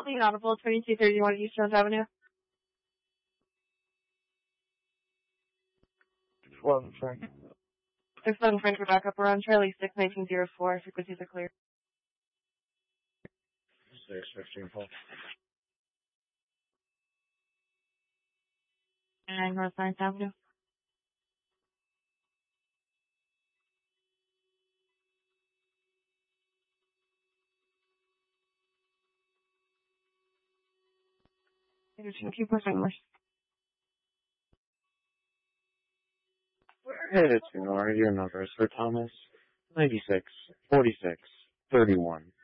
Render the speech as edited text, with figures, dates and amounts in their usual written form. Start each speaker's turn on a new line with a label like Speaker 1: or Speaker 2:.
Speaker 1: currently inaudible, 2231 East Jones Avenue.
Speaker 2: Well, sorry.
Speaker 1: 611 French for backup. We're on Charlie 61904. Frequencies are clear.
Speaker 2: 615 Paul.
Speaker 1: And North Science Avenue. Keep pushing.
Speaker 2: We're headed to our radio numbers for Thomas, 96, 46, 31.